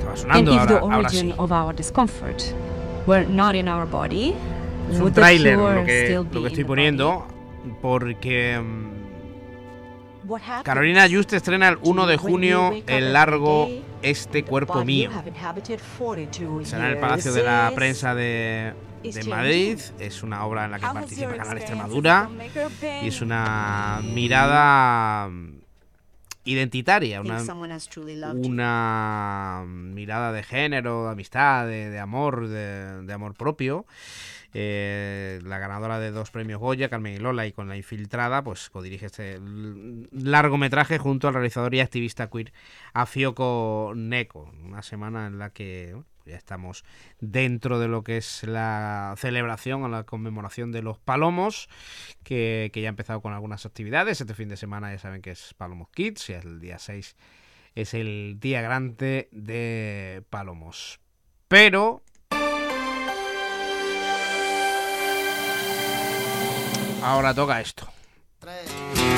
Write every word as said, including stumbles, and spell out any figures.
estaba sonando And if the ahora, ahora sí. origin of our discomfort were not in our body, Es un would the tráiler cure lo que, still lo be que in estoy the poniendo, porque mm, What happens? Carolina Juste estrena el uno de Do you, when junio you wake up el every largo day, Este the Cuerpo body Mío. you have inhabited forty-two Será en el years Palacio de la is- Prensa de, is de changing. Madrid. Es una obra en la que How has participa your Canal experience as a Extremadura filmmaker been? y es una mirada mm, identitaria, Think una, someone has truly loved you. una mirada de género, de amistad, de, de amor, de, de amor propio. Eh, la ganadora de dos premios Goya, Carmen y Lola, y con La Infiltrada, pues codirige este l- largometraje junto al realizador y activista queer Afioco Neko. Una semana en la que bueno, ya estamos dentro de lo que es la celebración o la conmemoración de los Palomos, que, que ya ha empezado con algunas actividades. Este fin de semana ya saben que es Palomos Kids, y el día seis es el día grande de Palomos. Pero ahora toca esto.